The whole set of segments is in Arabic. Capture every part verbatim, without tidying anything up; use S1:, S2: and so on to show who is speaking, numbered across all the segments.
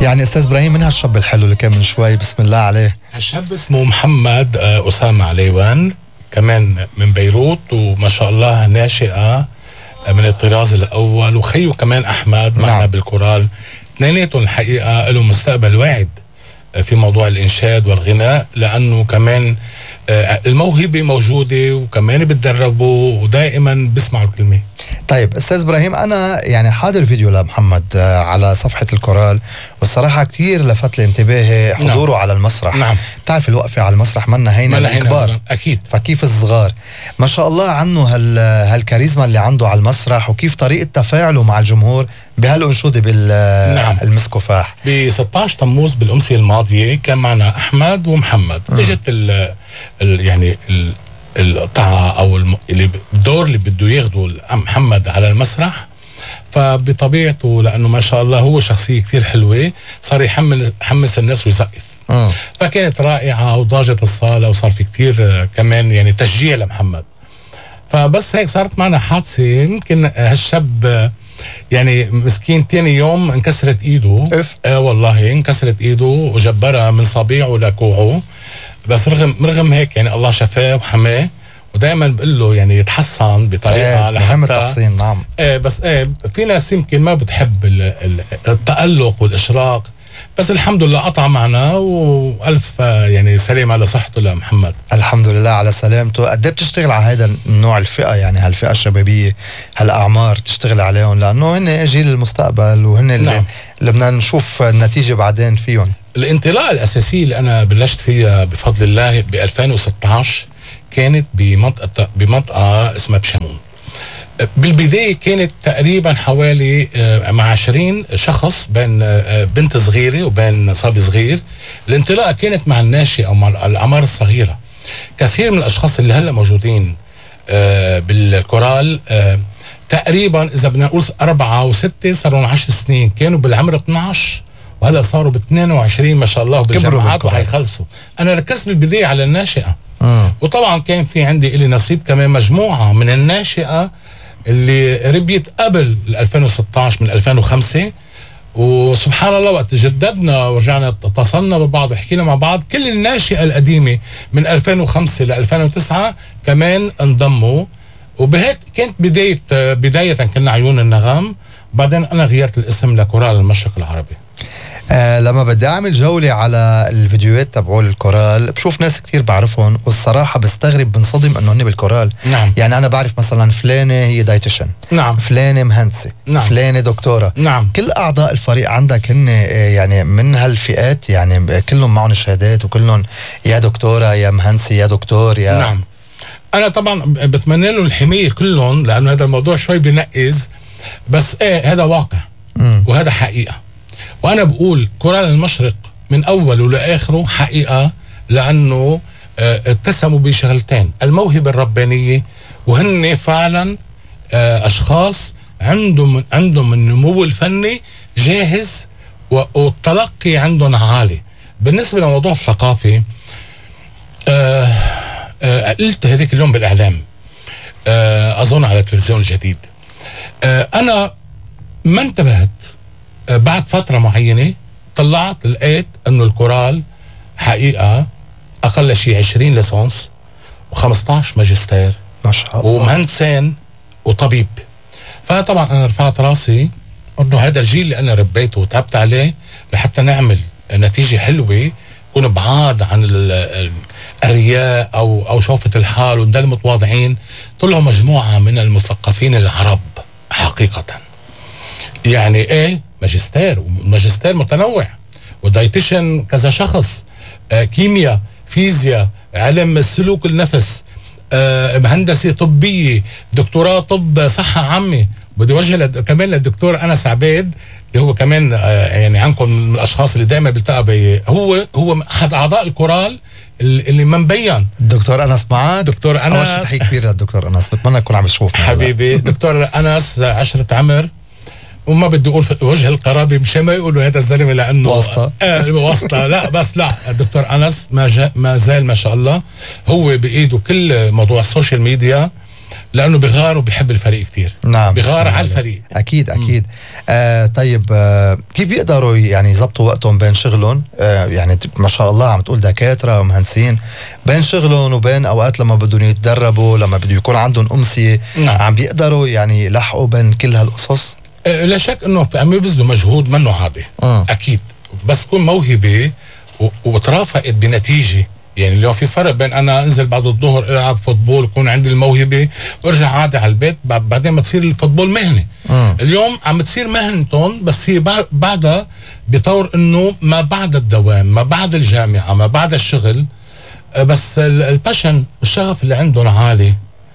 S1: يعني استاذ ابراهيم، من هالشاب الحلو اللي كان من شوي بسم الله عليه؟
S2: هالشاب اسمه محمد أسامة عليوان، كمان من بيروت، وما شاء الله ناشئة من الطراز الأول، وخيه كمان أحمد معنا نعم. بالكورال. اثنيناتهم الحقيقة لهم مستقبل واعد في موضوع الإنشاد والغناء، لأنه كمان الموهبة موجودة وكمان بتدربوا ودائما بسمعوا الكلمة.
S1: طيب استاذ ابراهيم، انا يعني حاضر فيديو لمحمد على صفحة الكورال، والصراحة كتير لفت لي انتباهي حضوره نعم. على المسرح.
S2: نعم.
S1: بتعرف الوقفة على المسرح منا هينا الكبار،
S2: اكيد،
S1: فكيف الصغار ما شاء الله عنه هال هالكاريزما اللي عنده على المسرح، وكيف طريقة تفاعله مع الجمهور بهالانشودة بالمسكوفاح.
S2: ب ستة عشر تموز بالامسية الماضية كان معنا احمد ومحمد. م. اجت ال ال يعني ال القطعة او الم... اللي الدور اللي بده ياخده محمد على المسرح، فبطبيعته لانه ما شاء الله هو شخصية كتير حلوة صار يحمل يحمس الناس ويسقف. م. فكانت رائعة وضاجت الصالة، وصار في كتير كمان يعني تشجيع لمحمد. فبس هيك صارت معنا حادثة، يمكن هالشاب يعني مسكين تاني يوم انكسرت ايده.
S1: اف
S2: اه والله انكسرت ايده وجبرها من صبيعه لكوعه، بس رغم رغم هيك يعني الله شفاه وحماه، ودائما بقول له يعني يتحسن بطريقه
S1: ايه مهم التحسين. نعم.
S2: ايه بس ايه في ناس يمكن ما بتحب التألق والاشراق، بس الحمد لله قطع معنا، والف يعني سلامة لصحته لمحمد.
S1: الحمد لله على سلامته. قد ايه بتشتغل على هذا النوع الفئة، يعني هالفئة الشبابية هالاعمار تشتغل عليهم، لانه هن جيل المستقبل، وهن اللي, نعم. اللي بدنا نشوف النتيجة بعدين فيهم.
S2: الانطلاقة الاساسية اللي انا بلشت فيها بفضل الله ب ألفين وستة عشر كانت بمنطقة بمنطقة اسمها بشمون. بالبداية كانت تقريبا حوالي مع عشرين شخص، بين بنت صغيرة وبين صبي صغير. الانطلاقة كانت مع الناشئة أو مع الأعمار الصغيرة. كثير من الأشخاص اللي هلأ موجودين بالكورال تقريبا إذا بدنا نقول أربعة وستة صاروا عشر سنين، كانوا بالعمر اثناشر وهلأ صاروا ب اثنين وعشرين ما شاء الله بالجامعات وحيخلصوا. أنا ركزت بالبداية على الناشئة. م. وطبعا كان في عندي إلي نصيب كمان مجموعة من الناشئة اللي ربيت قبل ألفين وستة عشر من ألفين وخمسة، وسبحان الله وقت جددنا ورجعنا اتصلنا ببعض وحكينا مع بعض، كل الناشئة القديمة من ألفين وخمسة ل ألفين وتسعة كمان انضموا. وبهيك كانت بداية بداية كنا عيون النغم، وبعدين أنا غيرت الاسم لكورال المشرق العربي.
S1: آه لما بدي اعمل جولة على الفيديوهات تبعوا الكورال بشوف ناس كتير بعرفهم، والصراحة بستغرب بنصدم انه هن بالكورال.
S2: نعم.
S1: يعني انا بعرف مثلا فلانة هي دايتيشن،
S2: نعم.
S1: فلانة مهندسة،
S2: نعم.
S1: فلانة دكتورة.
S2: نعم.
S1: كل اعضاء الفريق عندك هن يعني من هالفئات، يعني كلهم معهم شهادات وكلهم يا دكتورة يا مهندسة يا دكتور يا.
S2: نعم. انا طبعا بتمنى لهم الحماية كلهم، لانه هذا الموضوع شوي بنقز، بس ايه هذا واقع. م. وهذا حقيقة. وأنا بقول كورال المشرق من أوله لآخره حقيقة، لأنه اتسموا بشغلتين: الموهبة الربانية، وهن فعلا أشخاص عندهم عندهم النمو الفني جاهز، والتلقي عندهم عالي. بالنسبة لموضوع الثقافة، قلت هذيك اليوم بالإعلام، أظن على التلفزيون الجديد، أنا ما انتبهت. بعد فترة معينة طلعت لقيت انه الكورال حقيقة اقل شيء عشرين ليسانس وخمسة عشر ماجستير
S1: ما شاء الله،
S2: ومهندسين وطبيب. فطبعا انا رفعت راسي انه هذا الجيل اللي انا ربيته وتعبت عليه لحتى نعمل نتيجة حلوة، نكون بعاد عن الرياء او او شوفة الحال ونضل متواضعين. طلعوا مجموعة من المثقفين العرب حقيقة، يعني ايه ماجستير وماجستير متنوع، ودايتيشن كذا شخص، آه كيمياء، فيزياء، علم سلوك النفس، آه هندسة طبية، دكتوراه طب صحة عامة. بدي وجه لد... كمان للدكتور أنس عبيد اللي هو كمان آه يعني عنكم من الأشخاص اللي دائما بيلتقى بي، هو هو أحد أعضاء الكورال اللي ما مبين.
S1: الدكتور أنس معاه.
S2: دكتور أنس
S1: أول شيء تحية كبيرة للدكتور أنس، بتمنى يكون عم يشوف
S2: حبيبي. دكتور أنس عشرة عمر، وما بدي اقول في وجه القرابه مشان ما يقولوا هذا الزلمه لانه
S1: واسطه.
S2: آه واسطه لا بس لا، الدكتور انس ما, ما زال ما شاء الله هو بايده كل موضوع السوشيال ميديا، لانه بغار وبيحب الفريق كتير.
S1: نعم
S2: بغار على الفريق.
S1: اكيد اكيد. آه طيب آه كيف بيقدروا يعني يضبطوا وقتهم بين شغلهم؟ آه يعني ما شاء الله عم تقول دكاتره ومهندسين، بين شغلهم وبين اوقات لما بدهم يتدربوا، لما بده يكون عندهم امسيه. نعم. عم بيقدروا يعني يلحقوا بين كل هالقصص؟
S2: آه لا شك انه عم يبذلوا مجهود منه عادي. م. اكيد، بس تكون موهبه وترافقت بنتيجه. يعني اليوم في فرق بين انا انزل بعد الظهر العب فوتبول يكون عندي الموهبه وارجع عادي على البيت، بعدين ما تصير الفوتبول مهنه. م. اليوم عم تصير مهنتهم، بس هي بعدها بطور انه ما بعد الدوام، ما بعد الجامعه، ما بعد الشغل، بس الباشن والشغف اللي عندهم عالي.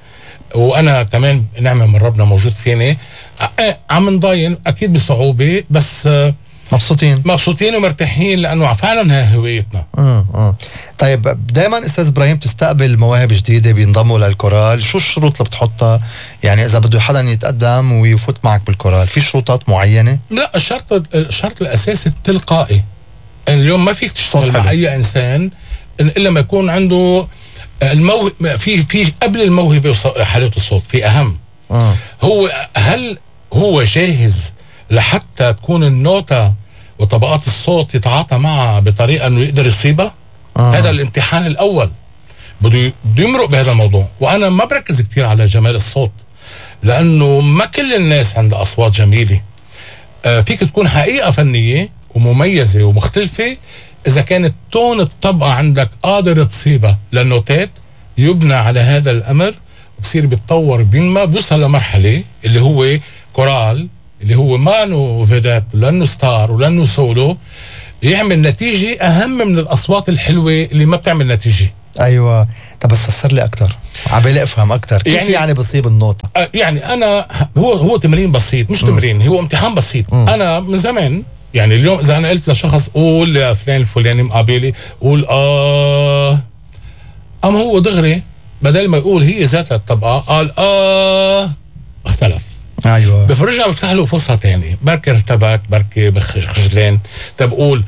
S2: وانا كمان نعمه من ربنا موجود فيني، عم نضاين اكيد بصعوبه، بس
S1: مبسوطين
S2: مبسوطين ومرتاحين لانه فعلا هي هويتنا.
S1: امم امم طيب دائما استاذ ابراهيم تستقبل مواهب جديده بينضموا للكورال، شو الشروط اللي بتحطها؟ يعني اذا بده حدا يتقدم ويفوت معك بالكورال في شروطات معينه؟
S2: لا، الشرط الشرط الاساسي التلقائي. اليوم ما فيك تشتغل مع اي انسان الا ما يكون عنده الموهبه، في في قبل الموهبه وحالته الصوت في اهم. م. هو هل هو جاهز لحتى تكون النوتة وطبقات الصوت يتعاطى معها بطريقة انه يقدر يصيبها؟ آه. هذا الامتحان الاول، بده بده يمرق بهذا الموضوع. وانا ما بركز كتير على جمال الصوت، لانه ما كل الناس عندها اصوات جميلة. آه فيك تكون حقيقة فنية ومميزة ومختلفة اذا كانت تون الطبقة عندك قادر تصيبها، للنوتات يبنى على هذا الامر وبصير بيتطور، بينما بيوصل لمرحلة اللي هو كورال، اللي هو مانو فيدات لانه ستار ولانه سولو، يعمل نتيجه اهم من الاصوات الحلوه اللي ما بتعمل نتيجه.
S1: ايوه. طب بس فسر لي اكثر، عبالي افهم اكثر كيف يعني, يعني بصيب النوطه؟
S2: آه يعني انا هو هو تمرين بسيط، مش م. تمرين، هو امتحان بسيط. م. انا من زمان يعني اليوم اذا انا قلت لشخص قول يا فلان الفلاني مقابلي قول اه، اما هو دغري بدل ما يقول هي ذات الطبقه قال اه، اختلف.
S1: ايوه.
S2: بفرجها بفتح له فرصه ثانيه، بركي ارتبك، بركي بخجلان، طب قول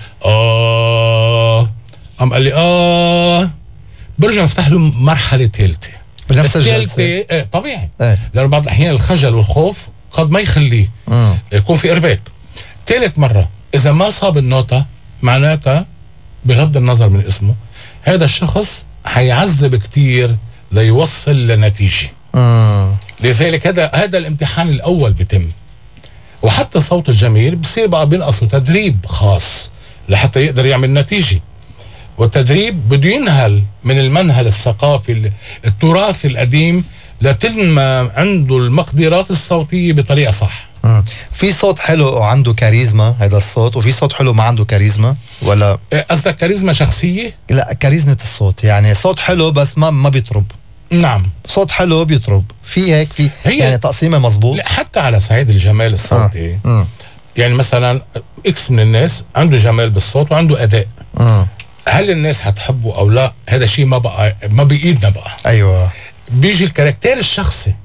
S2: اه، قام قال لي اه، برجع بفتح له مرحله ثالثه
S1: بنفس الجلسه.
S2: ايه طبيعي. ايه. لانه بعض الاحيان الخجل والخوف قد ما يخليه م. يكون في ارباك. ثالث مره اذا ما صاب النوتة معناتها بغض النظر من اسمه هذا الشخص حيعذب كتير ليوصل لنتيجه. م. لذلك هذا هذا الامتحان الاول بيتم، وحتى الصوت الجميل بصير بقى بينقصوا تدريب خاص لحتى يقدر يعمل نتيجه. والتدريب بده ينهل من المنهل الثقافي التراثي القديم لتنمى عنده المقدرات الصوتيه بطريقه صح.
S1: مم. في صوت حلو وعنده كاريزما هذا الصوت، وفي صوت حلو ما عنده كاريزما، ولا
S2: قصدك كاريزما شخصيه؟
S1: لا، كاريزما الصوت، يعني صوت حلو بس ما ما بيطرب.
S2: نعم.
S1: صوت حلو بيطرب، في هيك في يعني تقسيمه مظبوط.
S2: حتى على صعيد الجمال الصوتي آه. يعني مثلا اكس من الناس عنده جمال بالصوت وعنده اداء. آه. هل الناس هتحبه او لا؟ هذا شيء ما بقى ما بايدنا بقى.
S1: ايوه.
S2: بيجي الكاركتير الشخصي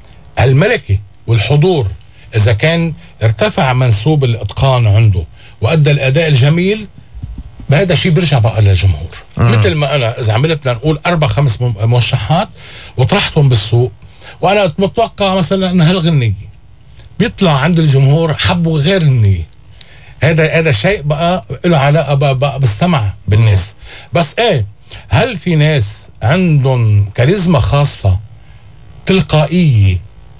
S2: الملكي والحضور، اذا كان ارتفع منسوب الاتقان عنده وادى الاداء الجميل، بهذا الشيء بيرجع بقى للجمهور. مم. مثل ما انا اذا عملت لنقول اربع خمس موشحات وطرحتهم بالسوق، وانا بتوقع مثلا ان هالغنيه بيطلع عند الجمهور حبوا غير النيه، هذا هذا شيء بقى له علاقه بقى, بقى بالسمع بالناس. مم. بس ايه، هل في ناس عندهم كاريزما خاصه تلقائيه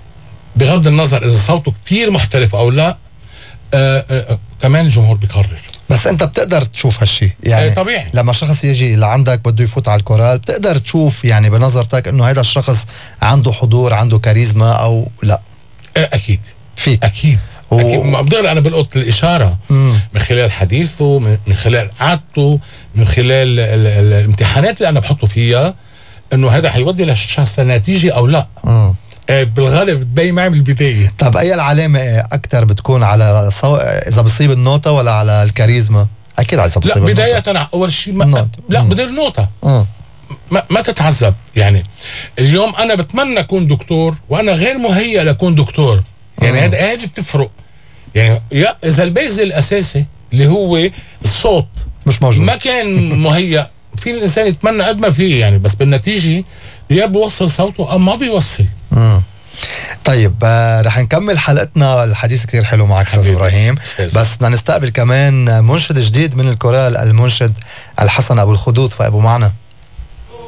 S2: بغض النظر اذا صوته كتير محترف او لا؟ آآ آآ كمان الجمهور بيقرر.
S1: بس انت بتقدر تشوف هالشيء يعني.
S2: ايه طبيعي.
S1: لما شخص يجي لعندك بده يفوت على الكورال بتقدر تشوف يعني بنظرتك انه هذا الشخص عنده حضور، عنده كاريزما او لا؟
S2: ايه اكيد
S1: فيك.
S2: اكيد و... اكيد. ما بقدر انا بلقط الاشاره مم. من خلال حديثه، من خلال قعدته، من خلال ال... ال... الامتحانات اللي انا بحطه فيها، انه هذا حيودي للشخص نتيجه او لا. مم. بالغالب بتبين معي من البدايه.
S1: طب اي العلامه اكثر بتكون على صو... اذا بصيب النوتة ولا على الكاريزما؟ اكيد على اذا بصيب.
S2: لا بدايه أنا اول شيء ما... لا بدي النوتة ما... ما تتعذب. يعني اليوم انا بتمنى اكون دكتور وانا غير مهيأ لاكون دكتور، يعني هذا هذه بتفرق. يعني يا اذا البيز الاساسي اللي هو الصوت
S1: مش موجود
S2: ما كان مهيأ، في الانسان يتمنى قد ما فيه يعني، بس بالنتيجه يا بيوصل صوته او ما بيوصل.
S1: مم. طيب آه رح نكمل حلقتنا. الحديث كثير حلو معك استاذ ابراهيم، بس بدنا نستقبل كمان منشد جديد من الكورال، المنشد الحسن ابو الخدود. فابو معنا.